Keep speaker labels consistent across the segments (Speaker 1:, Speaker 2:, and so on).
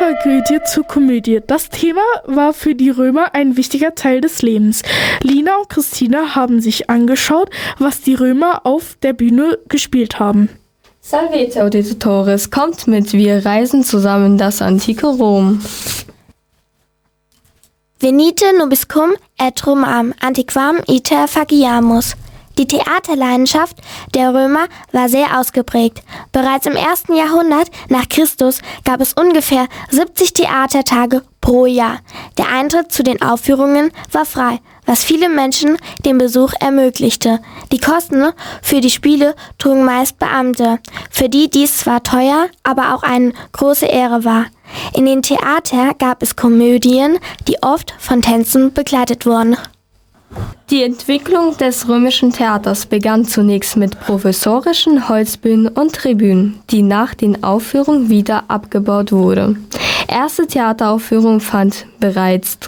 Speaker 1: Tragödie zur Komödie. Das Thema war für die Römer ein wichtiger Teil des Lebens. Lina und Christina haben sich angeschaut, was die Römer auf der Bühne gespielt haben.
Speaker 2: Salvete auditores, kommt mit, wir reisen zusammen in das antike Rom.
Speaker 3: Venite nobiscum et Romam antiquam iter faciamus. Die Theaterleidenschaft der Römer war sehr ausgeprägt. Bereits im 1. Jahrhundert nach Christus gab es ungefähr 70 Theatertage pro Jahr. Der Eintritt zu den Aufführungen war frei, was viele Menschen den Besuch ermöglichte. Die Kosten für die Spiele trugen meist Beamte, für die dies zwar teuer, aber auch eine große Ehre war. In den Theatern gab es Komödien, die oft von Tänzen begleitet wurden.
Speaker 2: Die Entwicklung des römischen Theaters begann zunächst mit provisorischen Holzbühnen und Tribünen, die nach den Aufführungen wieder abgebaut wurde. Erste Theateraufführung fand bereits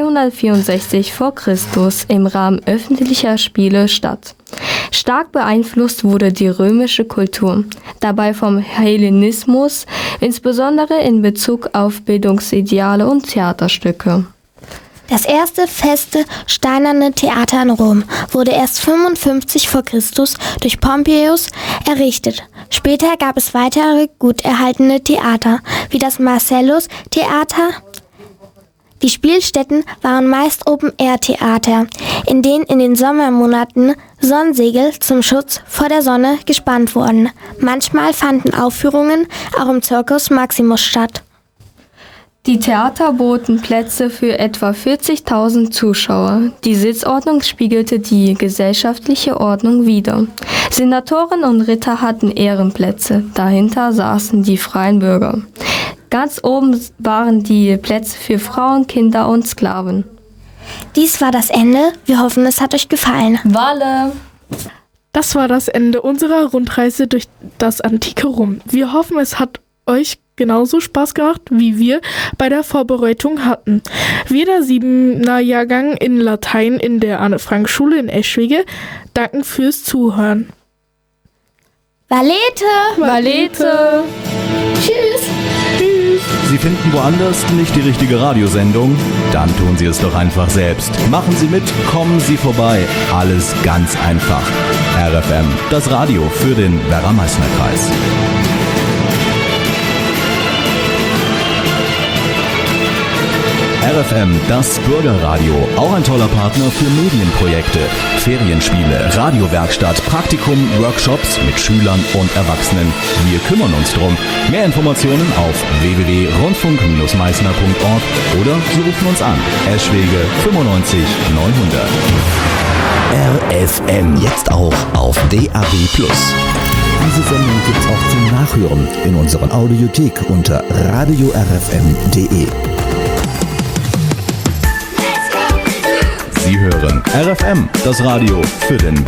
Speaker 2: 364 v. Chr. Im Rahmen öffentlicher Spiele statt. Stark beeinflusst wurde die römische Kultur, dabei vom Hellenismus, insbesondere in Bezug auf Bildungsideale und Theaterstücke.
Speaker 3: Das erste feste steinerne Theater in Rom wurde erst 55 v. Chr. durch Pompeius errichtet. Später gab es weitere gut erhaltene Theater, wie das Marcellus-Theater. Die Spielstätten waren meist Open-Air-Theater, in denen in den Sommermonaten Sonnensegel zum Schutz vor der Sonne gespannt wurden. Manchmal fanden Aufführungen auch im Circus Maximus statt.
Speaker 2: Die Theater boten Plätze für etwa 40.000 Zuschauer. Die Sitzordnung spiegelte die gesellschaftliche Ordnung wider. Senatoren und Ritter hatten Ehrenplätze, dahinter saßen die freien Bürger. Ganz oben waren die Plätze für Frauen, Kinder und Sklaven.
Speaker 3: Dies war das Ende. Wir hoffen, es hat euch gefallen.
Speaker 2: Walle!
Speaker 1: Das war das Ende unserer Rundreise durch das antike Rom. Wir hoffen, es hat euch genauso Spaß gemacht, wie wir bei der Vorbereitung hatten. Wir, der 7er Jahrgang in Latein in der Anne-Frank-Schule in Eschwege, danken fürs Zuhören.
Speaker 3: Valete!
Speaker 2: Valete!
Speaker 3: Tschüss!
Speaker 1: Tschüss!
Speaker 4: Sie finden woanders nicht die richtige Radiosendung? Dann tun Sie es doch einfach selbst. Machen Sie mit, kommen Sie vorbei. Alles ganz einfach. RFM, das Radio für den Werra-Meißner-Kreis. RFM, das Bürgerradio, auch ein toller Partner für Medienprojekte, Ferienspiele, Radiowerkstatt, Praktikum, Workshops mit Schülern und Erwachsenen. Wir kümmern uns drum. Mehr Informationen auf www.rundfunk-meißner.org oder Sie rufen uns an. Eschwege 95 900.
Speaker 5: RFM, jetzt auch auf DAB+. Diese Sendung gibt's auch zum Nachhören in unserer Audiothek unter radiorfm.de.
Speaker 4: Sie hören RFM, das Radio für den